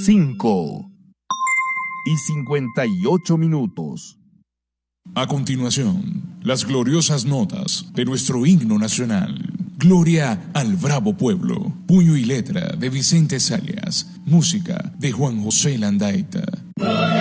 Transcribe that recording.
5:58. A continuación, las gloriosas notas de nuestro himno nacional. Gloria al bravo pueblo. Puño y letra de Vicente Salias. Música de Juan José Landaeta.